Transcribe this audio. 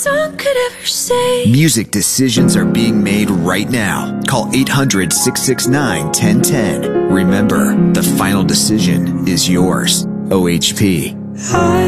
song could ever say. Music decisions are being made right now. Call 800-669-1010. Remember, the final decision is yours. OHP.